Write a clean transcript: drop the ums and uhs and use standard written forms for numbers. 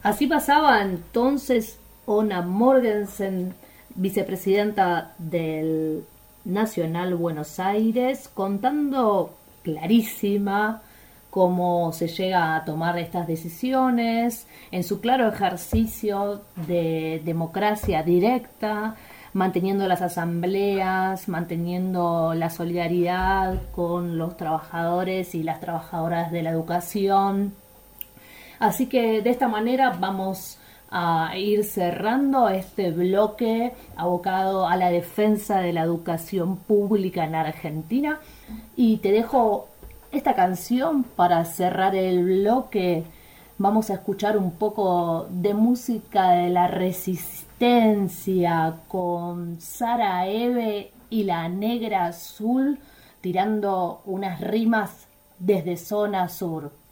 Así pasaba entonces Ona Morgensen, vicepresidenta del Nacional Buenos Aires, contando clarísima cómo se llega a tomar estas decisiones, en su claro ejercicio de democracia directa, manteniendo las asambleas, manteniendo la solidaridad con los trabajadores y las trabajadoras de la educación. Así que de esta manera vamos a ir cerrando este bloque abocado a la defensa de la educación pública en Argentina. Y te dejo esta canción para cerrar el bloque. Vamos a escuchar un poco de música de la resistencia con Sara Eve y la Negra Azul tirando unas rimas desde zona sur.